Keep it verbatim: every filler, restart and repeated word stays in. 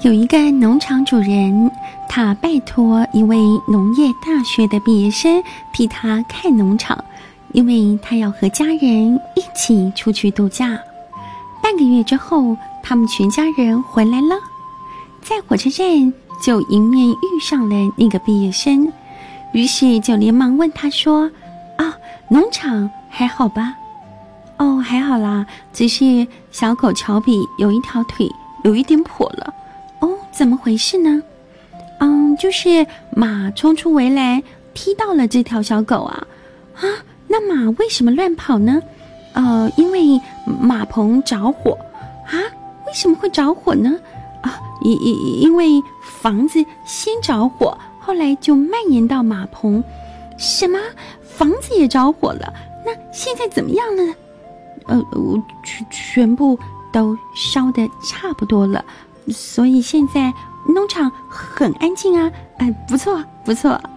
有一个农场主人，他拜托一位农业大学的毕业生替他看农场，因为他要和家人一起出去度假。半个月之后，他们全家人回来了，在火车站就迎面遇上了那个毕业生，于是就连忙问他说：啊，农场还好吧？哦，还好啦，只是小狗乔比有一条腿有一点跛了。哦，怎么回事呢？嗯，就是马冲出围栏踢到了这条小狗啊。啊，那马为什么乱跑呢？呃，因为马棚着火。啊，为什么会着火呢？啊，因因因为房子先着火，后来就蔓延到马棚。什么？房子也着火了？那现在怎么样了呢？呃，全全部都烧得差不多了，所以现在农场很安静啊。哎，不错不错。